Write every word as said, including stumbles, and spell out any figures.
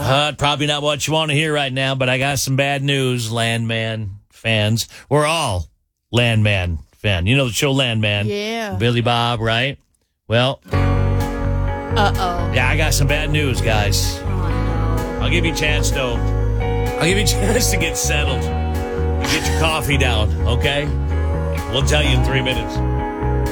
Uh, probably not what you want to hear right now, but I got some bad news, Landman fans. We're all Landman fan. You know the show Landman? Yeah. Billy Bob, right? Well, Uh-oh. yeah, I got some bad news, guys. Oh, no. I'll give you a chance, though. I'll give you a chance to get settled. Get your coffee down, okay? We'll tell you in three minutes.